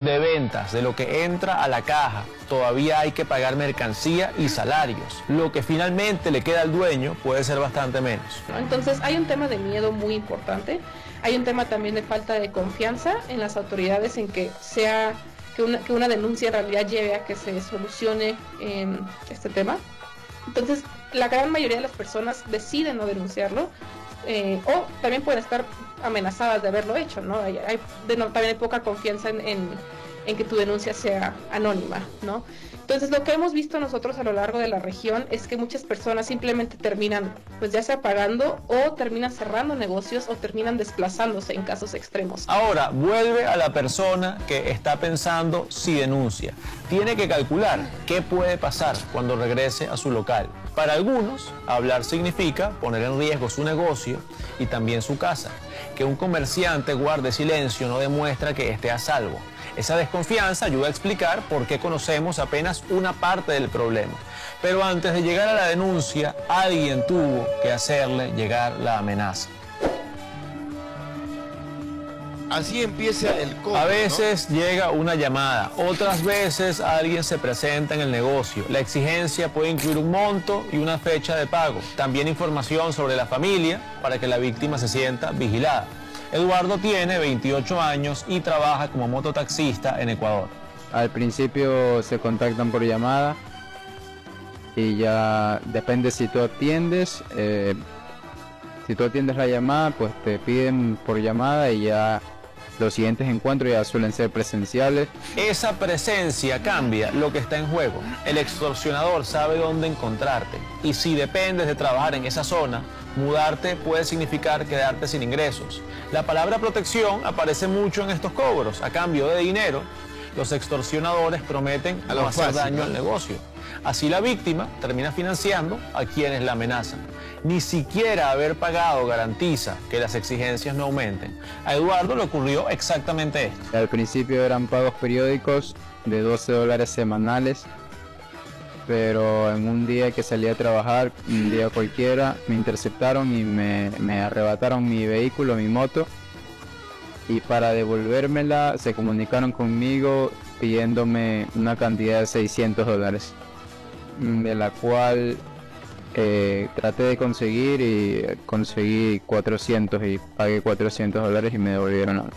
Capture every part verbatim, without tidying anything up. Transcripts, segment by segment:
de ventas, de lo que entra a la caja, todavía hay que pagar mercancía y salarios. Lo que finalmente le queda al dueño puede ser bastante menos. Entonces hay un tema de miedo muy importante, hay un tema también de falta de confianza en las autoridades, en que sea que una, que una denuncia en realidad lleve a que se solucione eh, este tema. Entonces la gran mayoría de las personas deciden no denunciarlo, eh, o también pueden estar amenazadas de haberlo hecho, ¿no? Hay, hay, de, no, también hay poca confianza en, en, en que tu denuncia sea anónima, ¿no? Entonces lo que hemos visto nosotros a lo largo de la región es que muchas personas simplemente terminan, pues ya sea pagando, o terminan cerrando negocios, o terminan desplazándose en casos extremos. Ahora, vuelve a la persona que está pensando si denuncia. Tiene que calcular qué puede pasar cuando regrese a su local. Para algunos, hablar significa poner en riesgo su negocio y también su casa. Que un comerciante guarde silencio no demuestra que esté a salvo. Esa desconfianza ayuda a explicar por qué conocemos apenas una parte del problema. Pero antes de llegar a la denuncia, alguien tuvo que hacerle llegar la amenaza. Así empieza el cobro, A veces, ¿no?, llega una llamada, otras veces alguien se presenta en el negocio. La exigencia puede incluir un monto y una fecha de pago. También información sobre la familia para que la víctima se sienta vigilada. Eduardo tiene veintiocho años y trabaja como mototaxista en Ecuador. Al principio se contactan por llamada y ya depende si tú atiendes. Eh, si tú atiendes la llamada, pues te piden por llamada y ya los siguientes encuentros ya suelen ser presenciales. Esa presencia cambia lo que está en juego. El extorsionador sabe dónde encontrarte y si dependes de trabajar en esa zona, mudarte puede significar quedarte sin ingresos. La palabra protección aparece mucho en estos cobros. A cambio de dinero, los extorsionadores prometen no hacer daño al negocio. Así la víctima termina financiando a quienes la amenazan. Ni siquiera haber pagado garantiza que las exigencias no aumenten. A Eduardo le ocurrió exactamente esto. Al principio eran pagos periódicos de doce dólares semanales, pero en un día que salí a trabajar, un día cualquiera, me interceptaron y me, me arrebataron mi vehículo, mi moto, y para devolvérmela se comunicaron conmigo pidiéndome una cantidad de seiscientos dólares, de la cual eh, traté de conseguir y conseguí cuatrocientos y pagué cuatrocientos dólares y me devolvieron algo.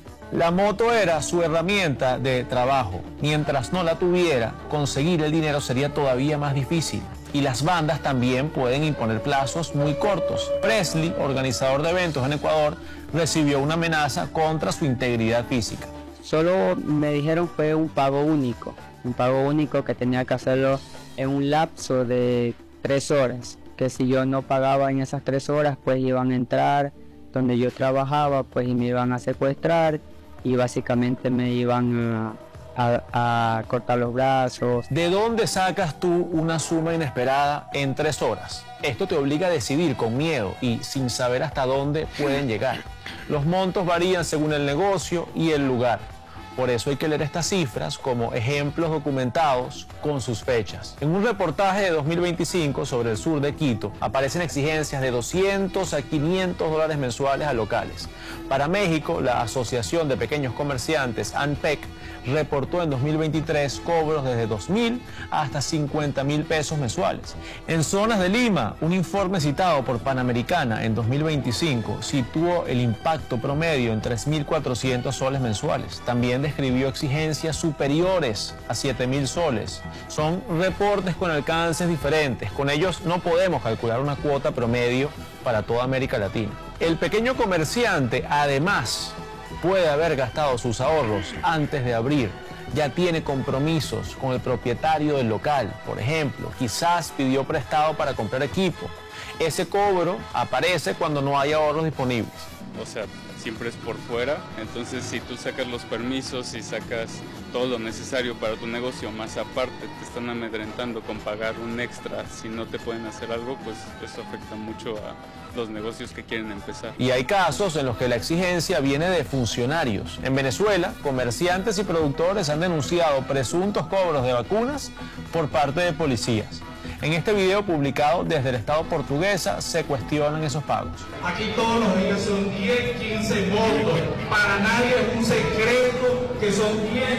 La moto era su herramienta de trabajo. Mientras no la tuviera, conseguir el dinero sería todavía más difícil. Y las bandas también pueden imponer plazos muy cortos. Presley, organizador de eventos en Ecuador, recibió una amenaza contra su integridad física. Solo me dijeron fue un pago único, un pago único que tenía que hacerlo en un lapso de tres horas, que si yo no pagaba en esas tres horas, pues iban a entrar donde yo trabajaba, pues y me iban a secuestrar y básicamente me iban a, a, a cortar los brazos. ¿De dónde sacas tú una suma inesperada en tres horas? Esto te obliga a decidir con miedo y sin saber hasta dónde pueden llegar. Los montos varían según el negocio y el lugar. Por eso hay que leer estas cifras como ejemplos documentados con sus fechas. En un reportaje de dos mil veinticinco sobre el sur de Quito aparecen exigencias de doscientos a quinientos dólares mensuales a locales. Para México, la Asociación de Pequeños Comerciantes, ANPEC, reportó en dos mil veintitrés cobros desde dos mil hasta cincuenta mil pesos mensuales. En zonas de Lima, un informe citado por Panamericana en dos mil veinticinco situó el impacto promedio en tres mil cuatrocientos soles mensuales. También describió exigencias superiores a siete mil soles. Son reportes con alcances diferentes. Con ellos no podemos calcular una cuota promedio para toda América Latina. El pequeño comerciante, además, puede haber gastado sus ahorros antes de abrir. Ya tiene compromisos con el propietario del local. Por ejemplo, quizás pidió prestado para comprar equipo. Ese cobro aparece cuando no hay ahorros disponibles. O sea, siempre es por fuera, entonces si tú sacas los permisos y sacas todo lo necesario para tu negocio, más aparte te están amedrentando con pagar un extra, si no te pueden hacer algo, pues eso afecta mucho a los negocios que quieren empezar. Y hay casos en los que la exigencia viene de funcionarios. En Venezuela, comerciantes y productores han denunciado presuntos cobros de vacunas por parte de policías. En este video publicado desde el Estado portuguesa se cuestionan esos pagos. Aquí todos los días son diez, quince votos. Para nadie es un secreto que son diez.